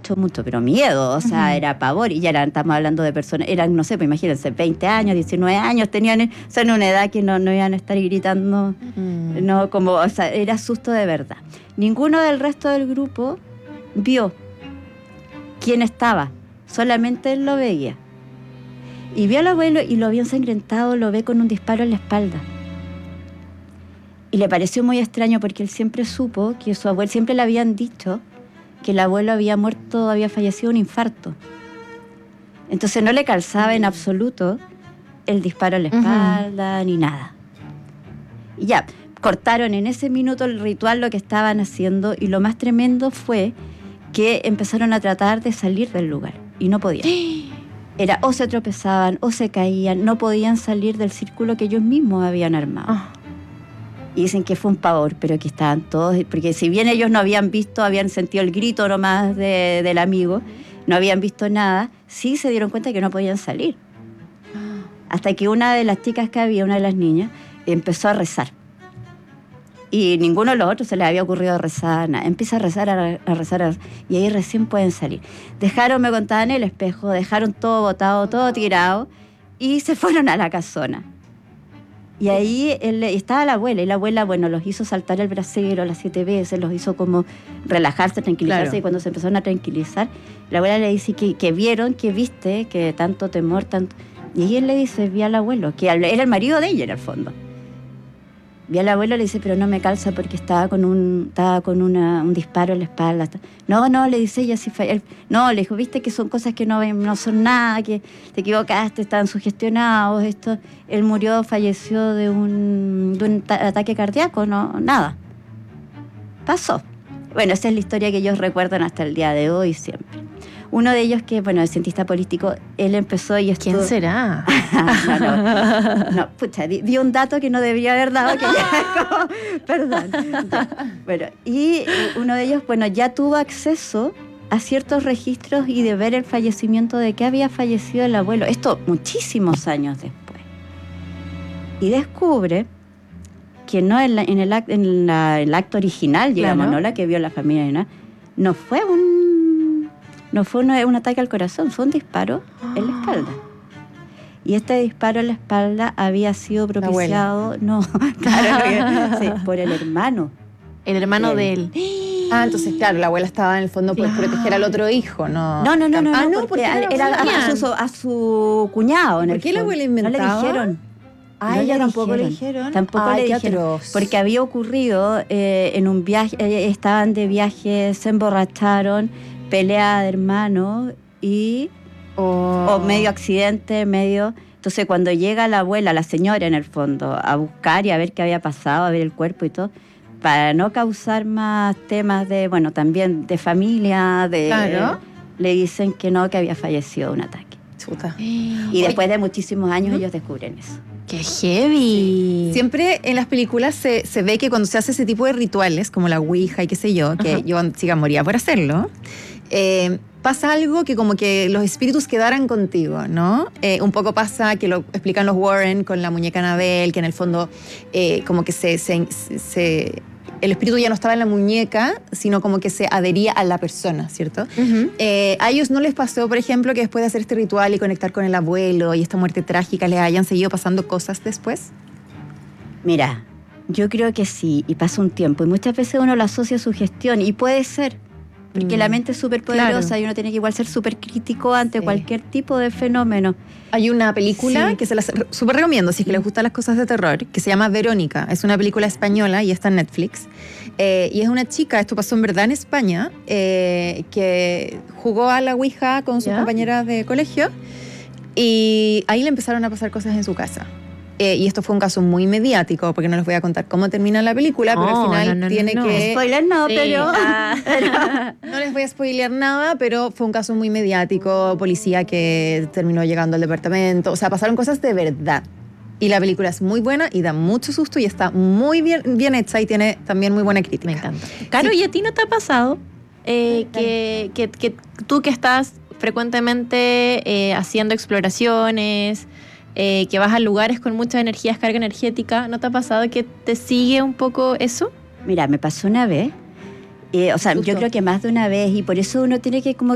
mucho, pero miedo, o sea, era pavor. Y ya estamos hablando de personas, eran, no sé, pues imagínense, 20 años, 19 años, tenían, o sea, en una edad que no iban a estar gritando, no, como, o sea, era susto de verdad. Ninguno del resto del grupo vio quién estaba, solamente él lo veía. Y vio al abuelo y lo vio ensangrentado, lo ve con un disparo en la espalda. Y le pareció muy extraño porque él siempre supo que su abuelo, siempre le habían dicho que el abuelo había muerto, había fallecido de un infarto. Entonces no le calzaba en absoluto el disparo en la espalda ni nada. Y ya, cortaron en ese minuto el ritual, lo que estaban haciendo, y lo más tremendo fue que empezaron a tratar de salir del lugar y no podían. Era o se tropezaban o se caían, no podían salir del círculo que ellos mismos habían armado. Y dicen que fue un pavor, pero que estaban todos, porque si bien ellos no habían visto, habían sentido el grito nomás del amigo, no habían visto nada, sí se dieron cuenta que no podían salir. Hasta que una de las chicas que había, una de las niñas, empezó a rezar. Y ninguno de los otros se les había ocurrido rezar nada. Empieza a rezar, y ahí recién pueden salir. Me contaban en el espejo, dejaron todo botado, todo tirado, y se fueron a la casona. Y ahí estaba la abuela, y la abuela, bueno, los hizo saltar el brasero las 7 veces, los hizo como relajarse, tranquilizarse, claro. Y cuando se empezaron a tranquilizar, la abuela le dice que vieron, que viste, que tanto temor, tanto... Y él le dice, vi al abuelo, que era el marido de ella en el fondo. Vi al abuelo, le dice, pero no me calza porque estaba con un disparo en la espalda. No, le dice ella, sí fue. No, le dijo, viste que son cosas que no son nada, que te equivocaste, estaban sugestionados, esto. Él falleció de un ataque cardíaco, no, nada. Pasó. Bueno, esa es la historia que ellos recuerdan hasta el día de hoy siempre. Uno de ellos, que bueno, es cientista político, él empezó y estuvo... ¿Quién será? No, pucha, di un dato que no debería haber dado, que ya, perdón. Bueno, y uno de ellos, bueno, ya tuvo acceso a ciertos registros y de ver el fallecimiento, de que había fallecido el abuelo. Esto muchísimos años después. Y descubre que no en el acto original, digamos, claro. No la que vio la familia, no fue un ataque al corazón, fue un disparo en la espalda. Y este disparo en la espalda había sido propiciado, sí, por el hermano. El hermano de él. Entonces, claro, la abuela estaba en el fondo por proteger al otro hijo, ¿no? No, porque era a su cuñado. ¿Por qué la abuela inventaba? No le dijeron. A ella tampoco le dijeron. Tampoco le dijeron. Porque había ocurrido en un viaje, estaban de viaje, se emborracharon, pelea de hermanos y o medio accidente, Entonces cuando llega la abuela, la señora en el fondo, a buscar y a ver qué había pasado, a ver el cuerpo y todo, para no causar más temas de, bueno, también de familia, claro. Le dicen que no, que había fallecido de un ataque. Chuta. Y después de muchísimos años ellos descubren eso. ¡Qué heavy! Sí. Siempre en las películas se ve que cuando se hace ese tipo de rituales, como la ouija y qué sé yo, que yo chica moría por hacerlo, pasa algo que como que los espíritus quedaran contigo, ¿no? Un poco pasa, que lo explican los Warren con la muñeca Annabelle, que en el fondo como que el espíritu ya no estaba en la muñeca, sino como que se adhería a la persona, ¿cierto? A ellos no les pasó, por ejemplo, que después de hacer este ritual y conectar con el abuelo y esta muerte trágica, les hayan seguido pasando cosas después. Mira, yo creo que sí, y pasa un tiempo, y muchas veces uno lo asocia a su gestión, y puede ser, porque la mente es súper poderosa, claro. Y uno tiene que igual ser súper crítico ante cualquier tipo de fenómeno. Hay una película que se la súper recomiendo, si es que les gustan las cosas de terror, que se llama Verónica. Es una película española y está en Netflix. Y es una chica, esto pasó en verdad en España, que jugó a la ouija con sus compañeras de colegio, y ahí le empezaron a pasar cosas en su casa. Y esto fue un caso muy mediático, porque no les voy a contar cómo termina la película, pero al final tiene que... Spoiler no, sí. pero... No les voy a spoilear nada, pero fue un caso muy mediático, policía que terminó llegando al departamento, o sea, pasaron cosas de verdad. Y la película es muy buena y da mucho susto y está muy bien hecha y tiene también muy buena crítica. Me encanta. Caro, ¿y a ti no te ha pasado que tú que estás frecuentemente haciendo exploraciones... que vas a lugares con muchas energías, carga energética, ¿no te ha pasado que te sigue un poco eso? Mira, me pasó una vez, yo creo que más de una vez, y por eso uno tiene que como